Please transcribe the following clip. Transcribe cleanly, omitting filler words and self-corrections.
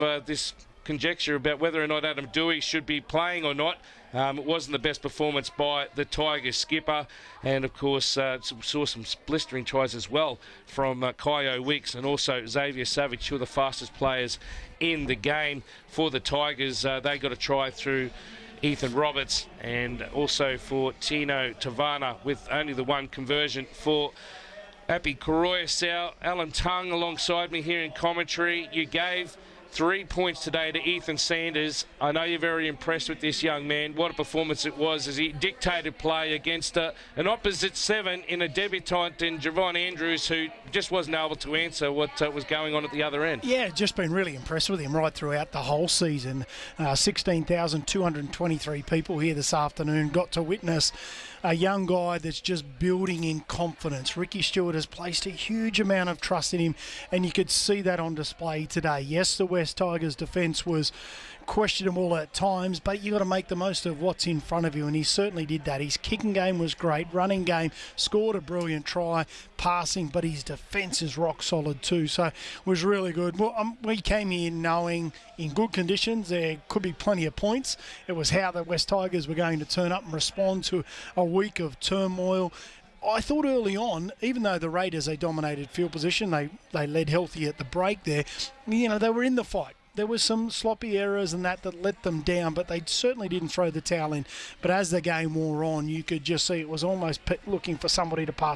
this conjecture about whether or not Adam Dewey should be playing or not. It wasn't the best performance by the Tigers skipper, and of course saw some blistering tries as well from Kaio Weeks and also Xavier Savage, two of the fastest players in the game for the Tigers. They got a try through Ethan Roberts, and also for Tino Tavana with only the one conversion for Api Koroyasau. Alan Tung alongside me here in commentary. You gave 3 points today to Ethan Sanders. I know you're very impressed with this young man. What a performance it was as he dictated play against an opposite seven in a debutant in Javon Andrews, who just wasn't able to answer what was going on at the other end. Yeah, just been really impressed with him right throughout the whole season. 16,223 people here this afternoon got to witness a young guy that's just building in confidence. Ricky Stewart has placed a huge amount of trust in him, and you could see that on display today. Yes, the West Tigers defence was questionable at times, but you got to make the most of what's in front of you, and he certainly did that. His kicking game was great, running game, scored a brilliant try, passing, but his defence is rock solid too, so it was really good. Well, we came here knowing in good conditions there could be plenty of points. It was how the West Tigers were going to turn up and respond to a week of turmoil. I thought early on, even though the Raiders, they dominated field position, they led healthy at the break there, they were in the fight. There was some sloppy errors and that let them down, but they certainly didn't throw the towel in. But as the game wore on, you could just see it was almost looking for somebody to pass